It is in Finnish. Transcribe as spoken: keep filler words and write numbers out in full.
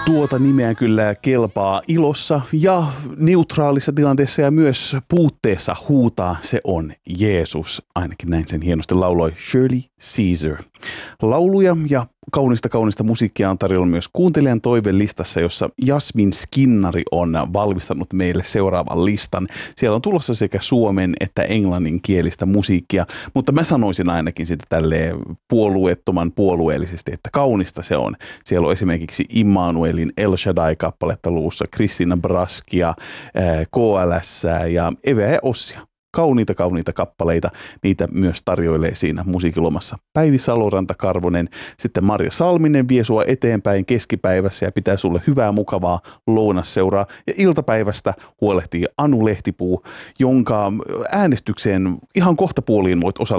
tuota nimeä kyllä kelpaa ilossa ja neutraalissa tilanteessa ja myös puutteessa huutaa, se on Jeesus. Ainakin näin sen hienosti lauloi Shirley Caesar. Lauluja ja kaunista kaunista musiikkia on tarjolla myös kuuntelijan toivelistassa, jossa Jasmin Skinnari on valmistanut meille seuraavan listan. Siellä on tulossa sekä suomen että englanninkielistä musiikkia, mutta mä sanoisin ainakin sitä tälleen puolueettoman puolueellisesti, että kaunista se on. Siellä on esimerkiksi Immanuelin El Shaddai-kappaletta luussa, Kristina Braskia, K L S ja Eveä ja Ossia. Kauniita, kauniita kappaleita, niitä myös tarjoilee siinä musiikilomassa Päivi Saloranta-Karvonen. Sitten Marja Salminen vie sua eteenpäin keskipäivässä ja pitää sulle hyvää, mukavaa lounasseuraa. Ja iltapäivästä huolehtii Anu Lehtipuu, jonka äänestykseen ihan kohta puoliin voit osallistua.